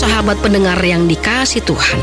Sahabat pendengar yang dikasihi Tuhan,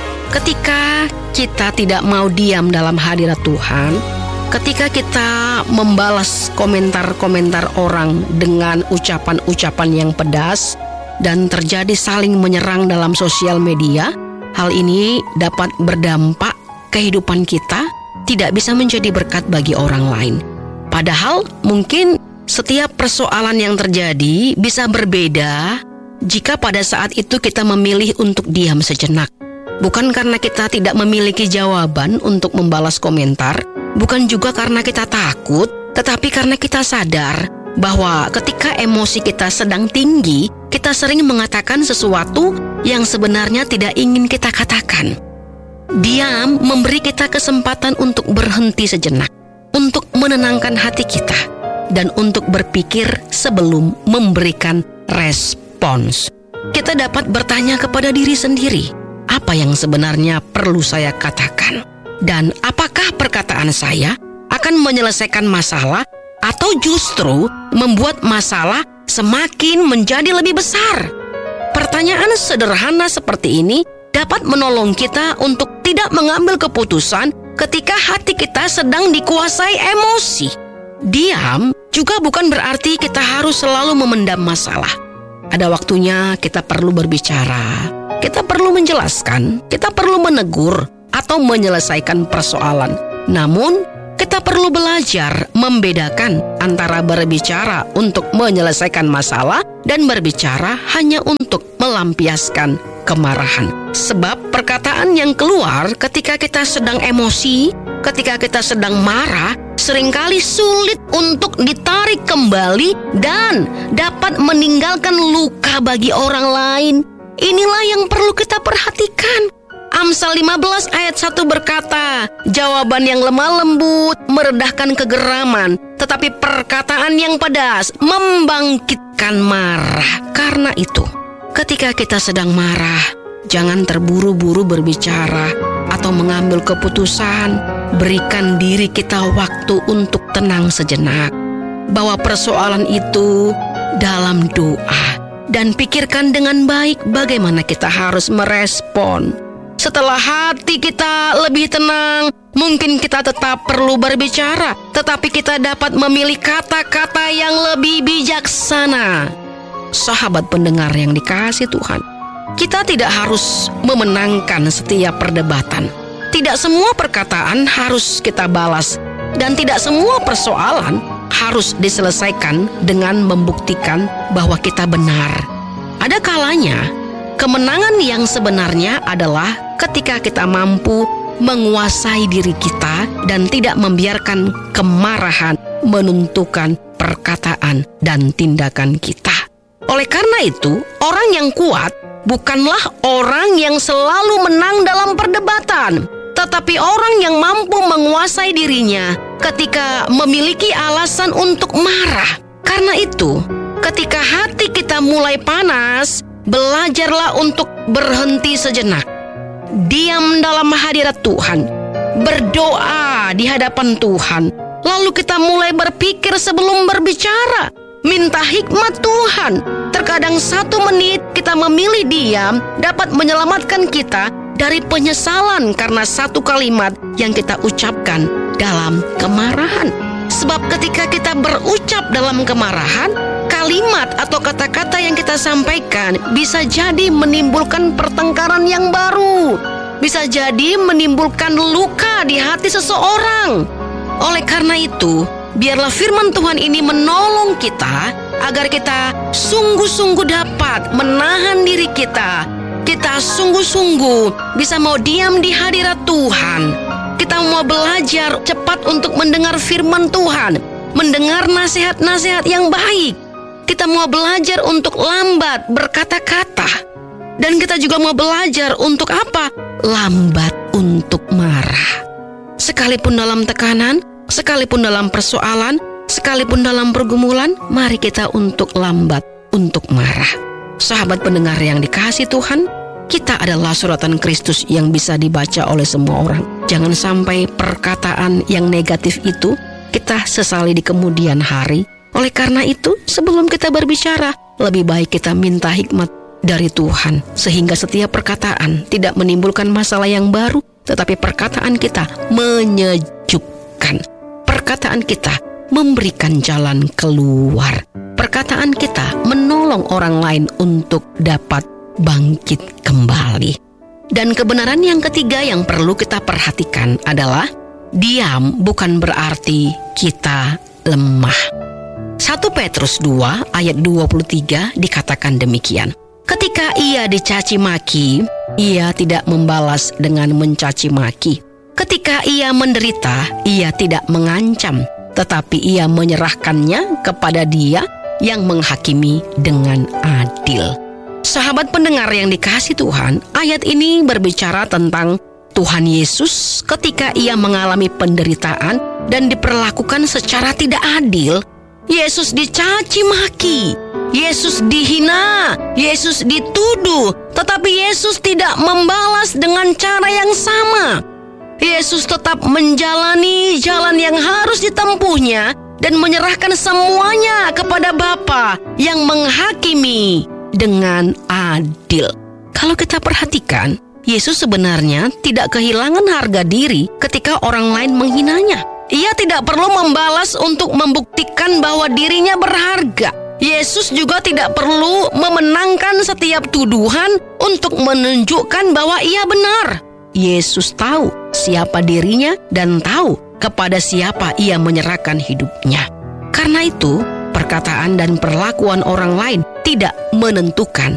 ketika kita tidak mau diam dalam hadirat Tuhan, ketika kita membalas komentar-komentar orang dengan ucapan-ucapan yang pedas dan terjadi saling menyerang dalam sosial media, hal ini dapat berdampak kehidupan kita tidak bisa menjadi berkat bagi orang lain. Padahal mungkin setiap persoalan yang terjadi bisa berbeda jika pada saat itu kita memilih untuk diam sejenak. Bukan karena kita tidak memiliki jawaban untuk membalas komentar, bukan juga karena kita takut, tetapi karena kita sadar bahwa ketika emosi kita sedang tinggi, kita sering mengatakan sesuatu yang sebenarnya tidak ingin kita katakan. Diam memberi kita kesempatan untuk berhenti sejenak, untuk menenangkan hati kita, dan untuk berpikir sebelum memberikan respons. Kita dapat bertanya kepada diri sendiri, apa yang sebenarnya perlu saya katakan? Dan apakah perkataan saya akan menyelesaikan masalah atau justru membuat masalah semakin menjadi lebih besar? Pertanyaan sederhana seperti ini dapat menolong kita untuk tidak mengambil keputusan ketika hati kita sedang dikuasai emosi. Diam juga bukan berarti kita harus selalu memendam masalah. Ada waktunya kita perlu berbicara, kita perlu menjelaskan, kita perlu menegur atau menyelesaikan persoalan. Namun, kita perlu belajar membedakan antara berbicara untuk menyelesaikan masalah dan berbicara hanya untuk melampiaskan kemarahan. Sebab perkataan yang keluar ketika kita sedang emosi, ketika kita sedang marah, seringkali sulit untuk ditarik kembali dan dapat meninggalkan luka bagi orang lain. Inilah yang perlu kita perhatikan. Amsal 15 ayat 1 berkata, jawaban yang lemah lembut meredahkan kegeraman, tetapi perkataan yang pedas membangkitkan marah. Karena itu, ketika kita sedang marah, jangan terburu-buru berbicara atau mengambil keputusan. Berikan diri kita waktu untuk tenang sejenak. Bawa persoalan itu dalam doa dan pikirkan dengan baik bagaimana kita harus merespon. Setelah hati kita lebih tenang, mungkin kita tetap perlu berbicara, tetapi kita dapat memilih kata-kata yang lebih bijaksana. Sahabat pendengar yang dikasihi Tuhan, kita tidak harus memenangkan setiap perdebatan. Tidak semua perkataan harus kita balas, dan tidak semua persoalan harus diselesaikan dengan membuktikan bahwa kita benar. Ada kalanya, kemenangan yang sebenarnya adalah ketika kita mampu menguasai diri kita dan tidak membiarkan kemarahan menentukan perkataan dan tindakan kita. Oleh karena itu, orang yang kuat bukanlah orang yang selalu menang dalam perdebatan, tetapi orang yang mampu menguasai dirinya ketika memiliki alasan untuk marah. Karena itu, ketika hati kita mulai panas, belajarlah untuk berhenti sejenak. Diam dalam hadirat Tuhan, berdoa di hadapan Tuhan. Lalu kita mulai berpikir sebelum berbicara. Minta hikmat Tuhan. Terkadang 1 menit kita memilih diam dapat menyelamatkan kita dari penyesalan karena 1 kalimat yang kita ucapkan dalam kemarahan. Sebab ketika kita berucap dalam kemarahan, kalimat atau kata-kata yang kita sampaikan bisa jadi menimbulkan pertengkaran yang baru, bisa jadi menimbulkan luka di hati seseorang. Oleh karena itu, biarlah firman Tuhan ini menolong kita agar kita sungguh-sungguh dapat menahan diri kita. Kita sungguh-sungguh bisa mau diam di hadirat Tuhan. Kita mau belajar cepat untuk mendengar firman Tuhan, mendengar nasihat-nasihat yang baik. Kita mau belajar untuk lambat berkata-kata. Dan kita juga mau belajar untuk apa? Lambat untuk marah. Sekalipun dalam tekanan, sekalipun dalam persoalan, sekalipun dalam pergumulan, mari kita untuk lambat untuk marah. Sahabat pendengar yang dikasihi Tuhan, kita adalah suratan Kristus yang bisa dibaca oleh semua orang. Jangan sampai perkataan yang negatif itu kita sesali di kemudian hari. Oleh karena itu, sebelum kita berbicara, lebih baik kita minta hikmat dari Tuhan, sehingga setiap perkataan tidak menimbulkan masalah yang baru, tetapi perkataan kita menyejukkan. Perkataan kita memberikan jalan keluar. Perkataan kita menolong orang lain untuk dapat bangkit kembali. Dan kebenaran yang ketiga yang perlu kita perhatikan adalah diam bukan berarti kita lemah. 1 Petrus 2 ayat 23 dikatakan demikian. Ketika ia dicaci maki, ia tidak membalas dengan mencaci maki. Ketika ia menderita, ia tidak mengancam, tetapi ia menyerahkannya kepada Dia yang menghakimi dengan adil. Sahabat pendengar yang dikasihi Tuhan, ayat ini berbicara tentang Tuhan Yesus ketika ia mengalami penderitaan dan diperlakukan secara tidak adil. Yesus dicaci maki, Yesus dihina, Yesus dituduh, tetapi Yesus tidak membalas dengan cara yang sama. Yesus tetap menjalani jalan yang harus ditempuhnya dan menyerahkan semuanya kepada Bapa yang menghakimi dengan adil. Kalau kita perhatikan, Yesus sebenarnya tidak kehilangan harga diri ketika orang lain menghinanya. Ia tidak perlu membalas untuk membuktikan bahwa dirinya berharga. Yesus juga tidak perlu memenangkan setiap tuduhan untuk menunjukkan bahwa ia benar. Yesus tahu siapa dirinya dan tahu kepada siapa ia menyerahkan hidupnya. Karena itu, perkataan dan perlakuan orang lain tidak menentukan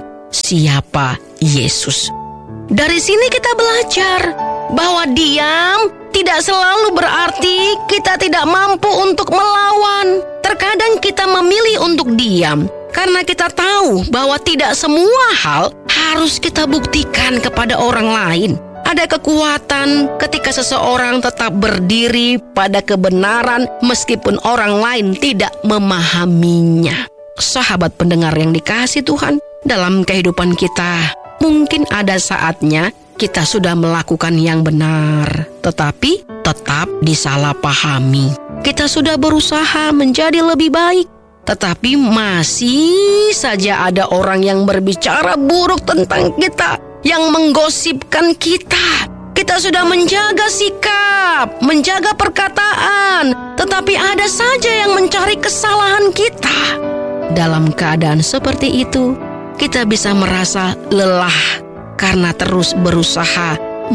siapa Yesus. Dari sini kita belajar bahwa diam tidak selalu berarti kita tidak mampu untuk melawan. Terkadang kita memilih untuk diam karena kita tahu bahwa tidak semua hal harus kita buktikan kepada orang lain. Ada kekuatan ketika seseorang tetap berdiri pada kebenaran meskipun orang lain tidak memahaminya. Sahabat pendengar yang dikasihi Tuhan, dalam kehidupan kita mungkin ada saatnya kita sudah melakukan yang benar, tetapi tetap disalahpahami. Kita sudah berusaha menjadi lebih baik, tetapi masih saja ada orang yang berbicara buruk tentang kita, yang menggosipkan kita. Kita sudah menjaga sikap, menjaga perkataan, tetapi ada saja yang mencari kesalahan kita. Dalam keadaan seperti itu, kita bisa merasa lelah karena terus berusaha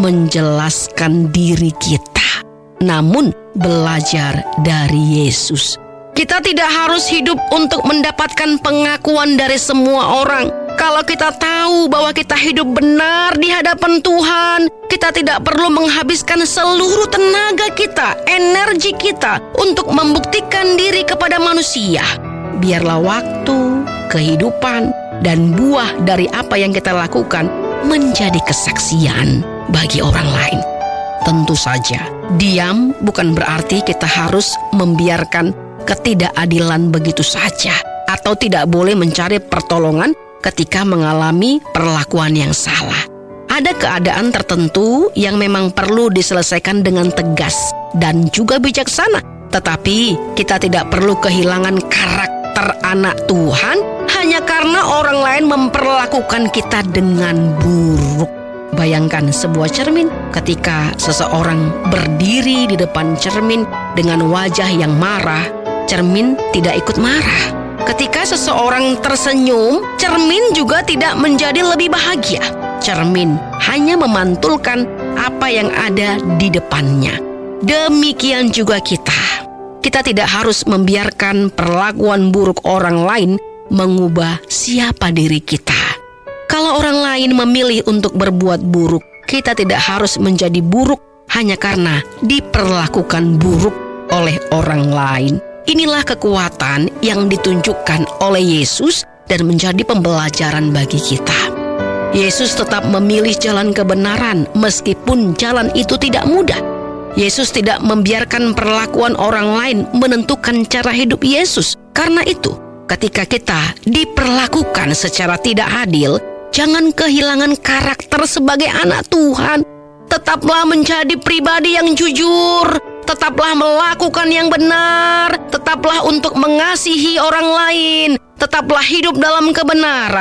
menjelaskan diri kita. Namun, belajar dari Yesus. Kita tidak harus hidup untuk mendapatkan pengakuan dari semua orang. Kalau kita tahu bahwa kita hidup benar di hadapan Tuhan, kita tidak perlu menghabiskan seluruh tenaga kita, energi kita untuk membuktikan diri kepada manusia. Biarlah waktu, kehidupan, dan buah dari apa yang kita lakukan menjadi kesaksian bagi orang lain. Tentu saja, diam bukan berarti kita harus membiarkan ketidakadilan begitu saja, atau tidak boleh mencari pertolongan ketika mengalami perlakuan yang salah. Ada keadaan tertentu yang memang perlu diselesaikan dengan tegas dan juga bijaksana. Tetapi kita tidak perlu kehilangan karakter anak Tuhan hanya karena orang lain memperlakukan kita dengan buruk. Bayangkan sebuah cermin, ketika seseorang berdiri di depan cermin dengan wajah yang marah, cermin tidak ikut marah. Ketika seseorang tersenyum, cermin juga tidak menjadi lebih bahagia. Cermin hanya memantulkan apa yang ada di depannya. Demikian juga kita. Kita tidak harus membiarkan perlakuan buruk orang lain mengubah siapa diri kita. Kalau orang lain memilih untuk berbuat buruk, kita tidak harus menjadi buruk hanya karena diperlakukan buruk oleh orang lain. Inilah kekuatan yang ditunjukkan oleh Yesus dan menjadi pembelajaran bagi kita. Yesus tetap memilih jalan kebenaran meskipun jalan itu tidak mudah. Yesus tidak membiarkan perlakuan orang lain menentukan cara hidup Yesus. Karena itu, ketika kita diperlakukan secara tidak adil, jangan kehilangan karakter sebagai anak Tuhan. Tetaplah menjadi pribadi yang jujur, tetaplah melakukan yang benar, tetaplah untuk mengasihi orang lain, tetaplah hidup dalam kebenaran.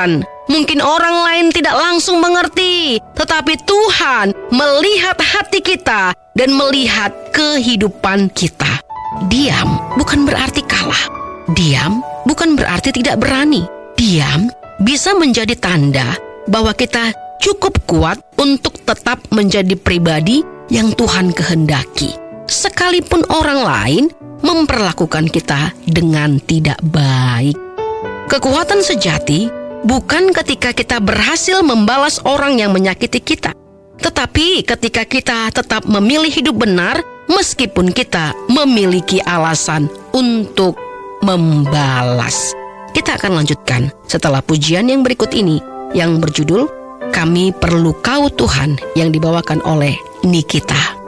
Mungkin orang lain tidak langsung mengerti, tetapi Tuhan melihat hati kita dan melihat kehidupan kita. Diam bukan berarti kalah. Diam bukan berarti tidak berani. Diam bisa menjadi tanda bahwa kita cukup kuat untuk tetap menjadi pribadi yang Tuhan kehendaki, sekalipun orang lain memperlakukan kita dengan tidak baik. Kekuatan sejati bukan ketika kita berhasil membalas orang yang menyakiti kita, tetapi ketika kita tetap memilih hidup benar meskipun kita memiliki alasan untuk membalas. Kita akan lanjutkan setelah pujian yang berikut ini yang berjudul Kami Perlu Kau Tuhan, yang dibawakan oleh Nikita.